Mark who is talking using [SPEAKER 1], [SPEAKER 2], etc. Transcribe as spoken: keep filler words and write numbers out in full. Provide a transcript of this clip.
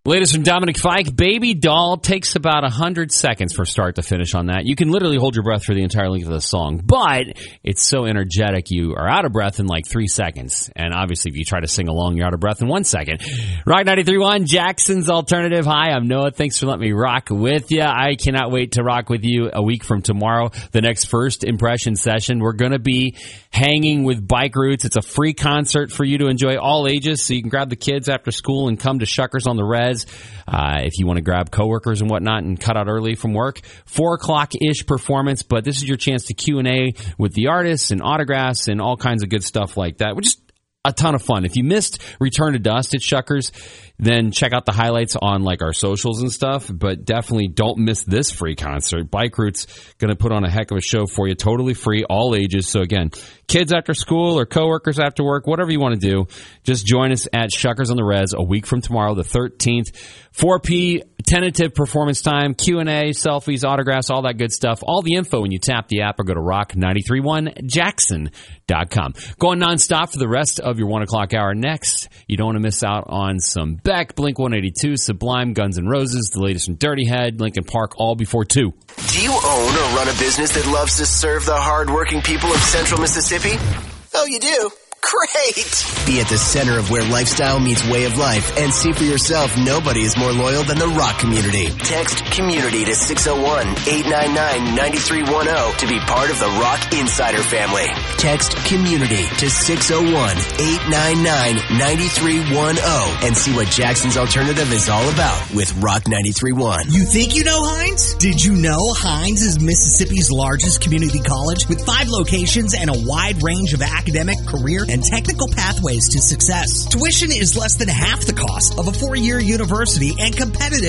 [SPEAKER 1] Latest from Dominic Fike. Baby Doll takes about one hundred seconds for start to finish on that. You can literally hold your breath for the entire length of the song, but it's so energetic you are out of breath in like three seconds. And obviously, if you try to sing along, you're out of breath in one second. Rock ninety-three point one, Jackson's Alternative. Hi, I'm Noah. Thanks for letting me rock with you. I cannot wait to rock with you a week from tomorrow, the next First Impression session. We're going to be hanging with Bike Roots. It's a free concert for you to enjoy, all ages, so you can grab the kids after school and come to Shuckers on the Res. Uh, if you want to grab coworkers and whatnot and cut out early from work. Four o'clock-ish performance, but this is your chance to Q and A with the artists and autographs and all kinds of good stuff like that, which is a ton of fun. If you missed Return to Dust at Shuckers, then check out the highlights on like our socials and stuff, but definitely don't miss this free concert. Bike Roots going to put on a heck of a show for you, totally free, all ages. So again, kids after school or coworkers after work, whatever you want to do, just join us at Shuckers on the Res a week from tomorrow, the thirteenth, four p.m. tentative performance time, Q and A, selfies, autographs, all that good stuff. All the info when you tap the app or go to rock nine three one jackson dot com. Going nonstop for the rest of your one o'clock hour next. You don't want to miss out on some Beck, Blink one eighty-two, Sublime, Guns N' Roses, the latest from Dirty Head, Linkin Park, all before two.
[SPEAKER 2] Do you own or run a business that loves to serve the hardworking people of Central Mississippi? Oh, you do? Great! Be at the center of where lifestyle meets way of life and see for yourself nobody is more loyal than the rock community. Text COMMUNITY to six oh one, eight nine nine, nine three one oh to be part of the Rock Insider family. Text COMMUNITY to six oh one, eight nine nine, nine three one oh and see what Jackson's Alternative is all about with Rock ninety-three point one.
[SPEAKER 3] You think you know Hines? Did you know Hines is Mississippi's largest community college with five locations and a wide range of academic, career, and technical pathways to success? Tuition is less than half the cost of a four-year university and competitive